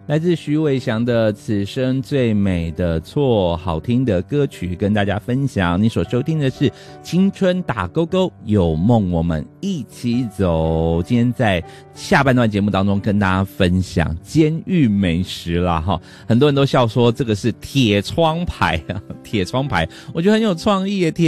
来自徐伟翔的《此生最美的错》，好听的歌曲跟大家分享。你所收听的是青春打勾勾，有梦我们一起走。今天在下半段节目当中跟大家分享监狱美食啦哈，很多人都笑说这个是铁窗牌啊，铁窗牌，我觉得很有创意耶。